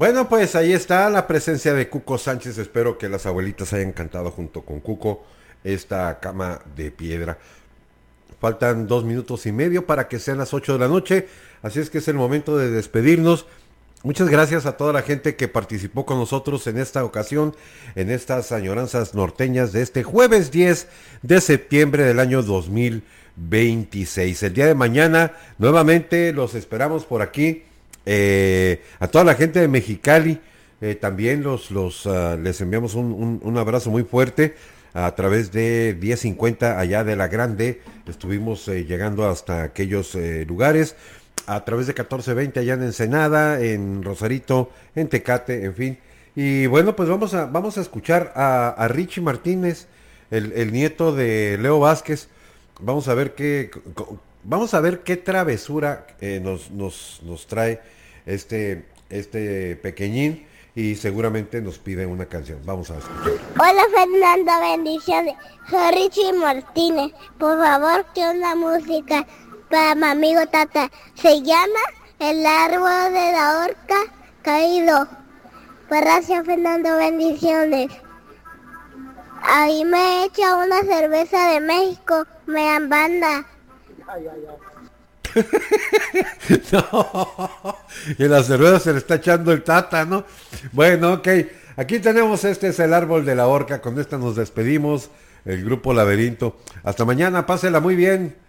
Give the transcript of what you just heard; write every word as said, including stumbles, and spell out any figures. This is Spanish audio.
Bueno, pues ahí está la presencia de Cuco Sánchez. Espero que las abuelitas hayan cantado junto con Cuco esta cama de piedra. Faltan dos minutos y medio para que sean las ocho de la noche. Así es que es el momento de despedirnos. Muchas gracias a toda la gente que participó con nosotros en esta ocasión, en estas añoranzas norteñas de este jueves diez de septiembre del año dos mil veintiséis. El día de mañana nuevamente los esperamos por aquí. Eh, a toda la gente de Mexicali eh, también los, los uh, les enviamos un, un, un abrazo muy fuerte a través de diez cincuenta allá de la Grande. Estuvimos eh, llegando hasta aquellos eh, lugares. A través de catorce veinte allá en Ensenada, en Rosarito, en Tecate, en fin. Y bueno, pues vamos a, vamos a escuchar a, a Richie Martínez, el, el nieto de Leo Vázquez. Vamos a ver qué, vamos a ver qué travesura eh, nos, nos, nos trae este, este pequeñín. Y seguramente nos pide una canción. Vamos a escuchar. Hola Fernando, bendiciones. Soy Richie Martínez. Por favor, que una música para mi amigo Tata. Se llama El árbol de la horca caído. Gracias Fernando, bendiciones. Ahí me echa una cerveza de México, me dan banda. Ay, ay, ay. No, y la cerveza se le está echando el Tata, ¿no? Bueno, ok, aquí tenemos, este es el árbol de la horca, con esta nos despedimos, el grupo Laberinto. Hasta mañana, pásela muy bien.